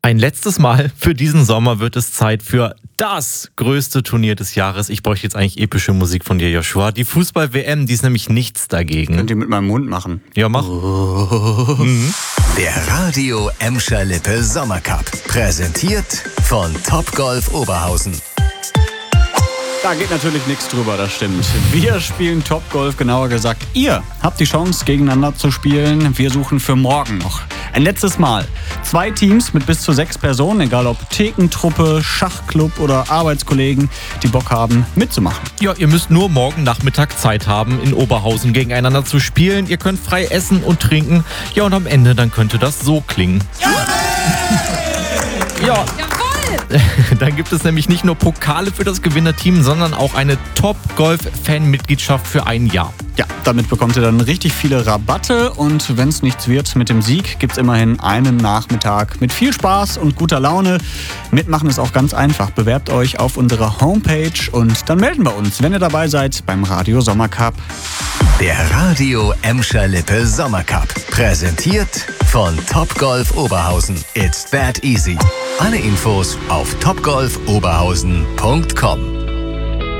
Ein letztes Mal für diesen Sommer wird es Zeit für das größte Turnier des Jahres. Ich bräuchte jetzt eigentlich epische Musik von dir, Joshua. Die Fußball-WM, die ist nämlich nichts dagegen. Könnt ihr mit meinem Mund machen. Ja, mach. Der Radio Emscher Lippe Sommercup. Präsentiert von Topgolf Oberhausen. Da geht natürlich nichts drüber, das stimmt. Wir spielen Topgolf, genauer gesagt, ihr habt die Chance, gegeneinander zu spielen. Wir suchen für morgen noch ein letztes Mal 2 Teams mit bis zu 6 Personen, egal ob Thekentruppe, Schachclub oder Arbeitskollegen, die Bock haben, mitzumachen. Ja, ihr müsst nur morgen Nachmittag Zeit haben, in Oberhausen gegeneinander zu spielen. Ihr könnt frei essen und trinken. Ja, und am Ende, dann könnte das so klingen. Ja. Dann gibt es nämlich nicht nur Pokale für das Gewinnerteam, sondern auch eine Top-Golf-Fan-Mitgliedschaft für ein Jahr. Ja, damit bekommt ihr dann richtig viele Rabatte und wenn es nichts wird mit dem Sieg, gibt es immerhin einen Nachmittag mit viel Spaß und guter Laune. Mitmachen ist auch ganz einfach. Bewerbt euch auf unserer Homepage und dann melden wir uns, wenn ihr dabei seid beim Radio Sommercup. Der Radio Emscher Lippe Sommercup. Präsentiert von Topgolf Oberhausen. It's that easy. Alle Infos auf topgolfoberhausen.com.